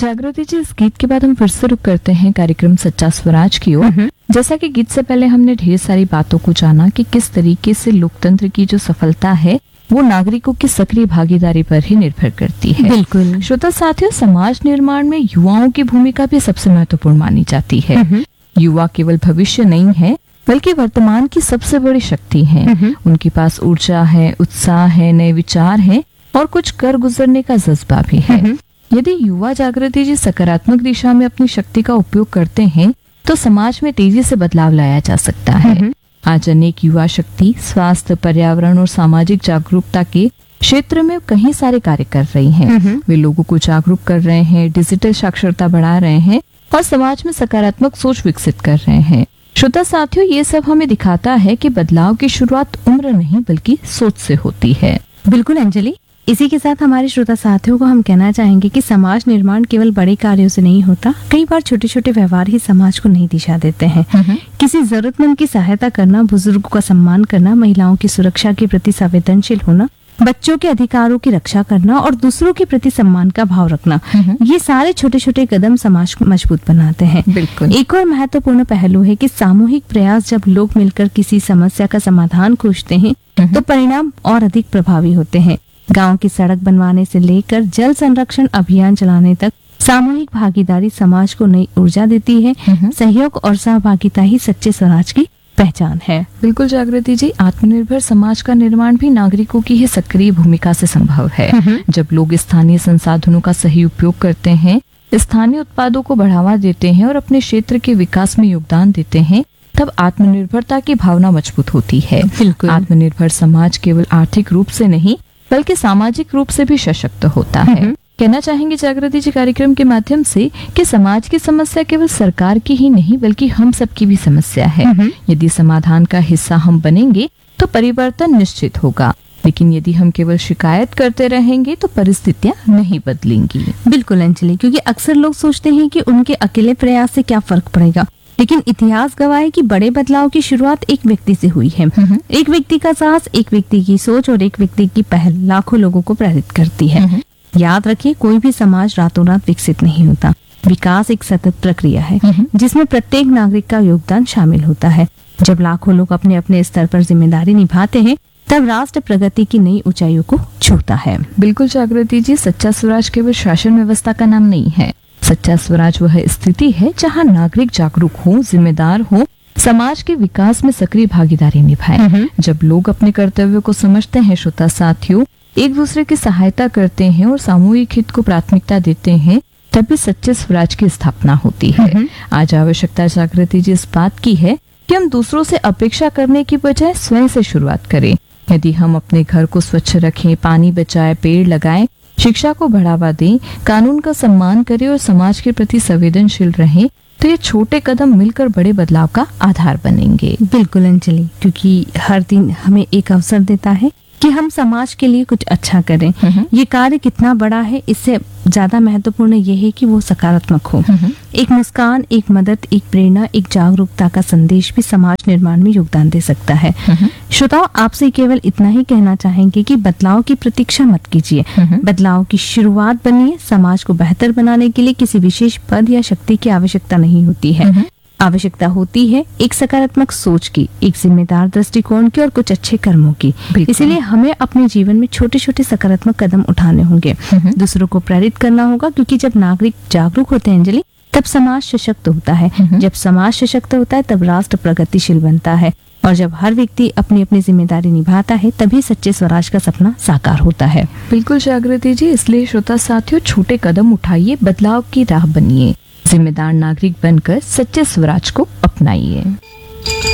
जागृति जी, इस गीत के बाद हम फिर से रुक करते हैं कार्यक्रम सच्चा स्वराज की ओर। जैसा कि गीत से पहले हमने ढेर सारी बातों को जाना कि किस तरीके से लोकतंत्र की जो सफलता है वो नागरिकों की सक्रिय भागीदारी पर ही निर्भर करती है। बिल्कुल। श्रोता साथियों, समाज निर्माण में युवाओं की भूमिका भी सबसे महत्वपूर्ण मानी जाती है। युवा केवल भविष्य नहीं है बल्कि वर्तमान की सबसे बड़ी शक्ति है। उनके पास ऊर्जा है, उत्साह है, नए विचार है और कुछ कर गुजरने का जज्बा भी है। यदि युवा जागृति जी सकारात्मक दिशा में अपनी शक्ति का उपयोग करते हैं तो समाज में तेजी से बदलाव लाया जा सकता है। आज अनेक युवा शक्ति स्वास्थ्य, पर्यावरण और सामाजिक जागरूकता के क्षेत्र में कई सारे कार्य कर रही हैं। वे लोगों को जागरूक कर रहे हैं, डिजिटल साक्षरता बढ़ा रहे हैं और समाज में सकारात्मक सोच विकसित कर रहे हैं। श्रोता साथियों, ये सब हमें दिखाता है कि बदलाव की शुरुआत उम्र नहीं बल्कि सोच से होती है। बिल्कुल अंजलि, इसी के साथ हमारे श्रोता साथियों को हम कहना चाहेंगे कि समाज निर्माण केवल बड़े कार्यों से नहीं होता। कई बार छोटे छोटे व्यवहार ही समाज को नई दिशा देते हैं। किसी जरूरतमंद की सहायता करना, बुजुर्गों का सम्मान करना, महिलाओं की सुरक्षा के प्रति संवेदनशील होना, बच्चों के अधिकारों की रक्षा करना और दूसरों के प्रति सम्मान का भाव रखना, ये सारे छोटे छोटे कदम समाज को मजबूत बनाते हैं। बिल्कुल। एक और महत्वपूर्ण पहलू है कि सामूहिक प्रयास, जब लोग मिलकर किसी समस्या का समाधान खोजते हैं तो परिणाम और अधिक प्रभावी होते हैं। गांव की सड़क बनवाने से लेकर जल संरक्षण अभियान चलाने तक सामूहिक भागीदारी समाज को नई ऊर्जा देती है। सहयोग और सहभागिता ही सच्चे स्वराज की पहचान है। बिल्कुल जागृति जी, आत्मनिर्भर समाज का निर्माण भी नागरिकों की ही सक्रिय भूमिका से संभव है। जब लोग स्थानीय संसाधनों का सही उपयोग करते हैं, स्थानीय उत्पादों को बढ़ावा देते हैं और अपने क्षेत्र के विकास में योगदान देते हैं, तब आत्मनिर्भरता की भावना मजबूत होती है। बिल्कुल। आत्मनिर्भर समाज केवल आर्थिक रूप से नहीं बल्कि सामाजिक रूप से भी सशक्त होता है। कहना चाहेंगे जागृति जी कार्यक्रम के माध्यम से कि समाज की समस्या केवल सरकार की ही नहीं बल्कि हम सबकी भी समस्या है। यदि समाधान का हिस्सा हम बनेंगे तो परिवर्तन निश्चित होगा, लेकिन यदि हम केवल शिकायत करते रहेंगे तो परिस्थितियां नहीं बदलेंगी। बिल्कुल अंजलि, क्योंकि अक्सर लोग सोचते हैं कि उनके अकेले प्रयास से क्या फर्क पड़ेगा, लेकिन इतिहास गवाह है कि बड़े बदलाव की शुरुआत एक व्यक्ति से हुई है। एक व्यक्ति का साहस, एक व्यक्ति की सोच और एक व्यक्ति की पहल लाखों लोगों को प्रेरित करती है। याद रखिए, कोई भी समाज रातों रात विकसित नहीं होता। विकास एक सतत प्रक्रिया है जिसमें प्रत्येक नागरिक का योगदान शामिल होता है। जब लाखों लोग अपने अपने स्तर पर जिम्मेदारी निभाते हैं तब राष्ट्र प्रगति की नई ऊंचाइयों को छूता है। बिल्कुल जागृति जी, सच्चा स्वराज केवल शासन व्यवस्था का नाम नहीं है। सच्चा स्वराज वह स्थिति है जहां नागरिक जागरूक हो, जिम्मेदार हो, समाज के विकास में सक्रिय भागीदारी निभाए। जब लोग अपने कर्तव्यों को समझते हैं, श्रोता साथियों, एक दूसरे की सहायता करते हैं और सामूहिक हित को प्राथमिकता देते हैं, तभी सच्चे स्वराज की स्थापना होती है। आज आवश्यकता जागृति जी इस बात की है कि हम दूसरों से अपेक्षा करने की बजाय स्वयं से शुरुआत करें। यदि हम अपने घर को स्वच्छ रखें, पानी बचाएं, पेड़ लगाएं, शिक्षा को बढ़ावा दें, कानून का सम्मान करें और समाज के प्रति संवेदनशील रहें, तो ये छोटे कदम मिलकर बड़े बदलाव का आधार बनेंगे। बिल्कुल अंजलि, क्योंकि हर दिन हमें एक अवसर देता है कि हम समाज के लिए कुछ अच्छा करें। ये कार्य कितना बड़ा है, इससे ज्यादा महत्वपूर्ण ये है कि वो सकारात्मक हो। एक मुस्कान, एक मदद, एक प्रेरणा, एक जागरूकता का संदेश भी समाज निर्माण में योगदान दे सकता है। श्रोताओं, आपसे केवल इतना ही कहना चाहेंगे कि बदलाव की प्रतीक्षा मत कीजिए, बदलाव की शुरुआत बनिए। समाज को बेहतर बनाने के लिए किसी विशेष पद या शक्ति की आवश्यकता नहीं होती है। आवश्यकता होती है एक सकारात्मक सोच की, एक जिम्मेदार दृष्टिकोण की और कुछ अच्छे कर्मों की। इसीलिए हमें अपने जीवन में छोटे छोटे सकारात्मक कदम उठाने होंगे, दूसरों को प्रेरित करना होगा, क्योंकि जब नागरिक जागरूक होते हैं अंजलि, तब समाज सशक्त होता है। जब समाज सशक्त होता है तब राष्ट्र प्रगतिशील बनता है, और जब हर व्यक्ति अपनी अपनी जिम्मेदारी निभाता है तभी सच्चे स्वराज का सपना साकार होता है। बिल्कुल जागृति जी, इसलिए श्रोता साथियों, छोटे कदम उठाइए, बदलाव की राह बनिए, जिम्मेदार नागरिक बनकर सच्चे स्वराज को अपनाइए।